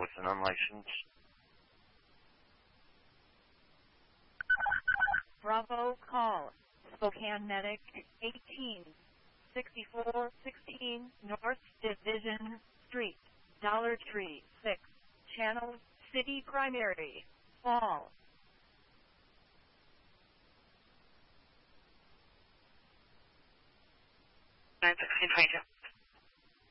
with an unlicensed. Bravo call. Spokane Medic 186416 North Division Street, Dollar Tree 6, Channel City Primary, Fall. 91622.